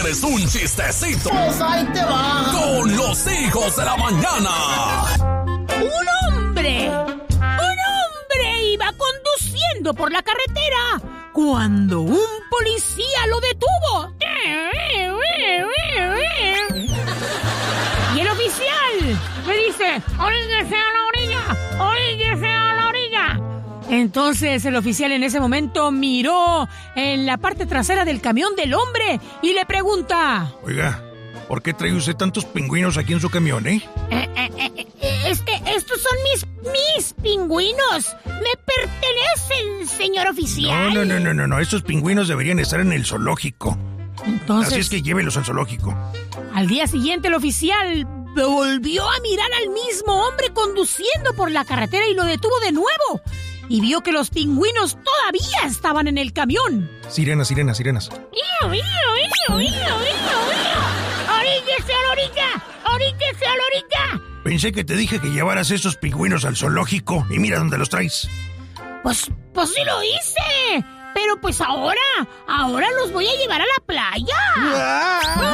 quieres un chistecito? Pues ahí te va. Con los hijos de la mañana. Un hombre iba conduciendo por la carretera cuando un policía lo detuvo. Y el oficial le dice: oríguese a la orilla, oríguese a la orilla. Entonces el oficial en ese momento miró en la parte trasera del camión del hombre y le pregunta: oiga, ¿por qué trae usted tantos pingüinos aquí en su camión, estos son mis pingüinos. Me pertenecen, señor oficial. No, estos pingüinos deberían estar en el zoológico. Entonces, así es que llévelos al zoológico. Al día siguiente el oficial volvió a mirar al mismo hombre conduciendo por la carretera y lo detuvo de nuevo. Y vio que los pingüinos todavía estaban en el camión. Sirenas. ¡Oríguese a la orilla! ¡Oríguese a la orilla! Pensé que te dije que llevaras esos pingüinos al zoológico y mira dónde los traes. Pues sí lo hice. Pero pues ahora los voy a llevar a la playa.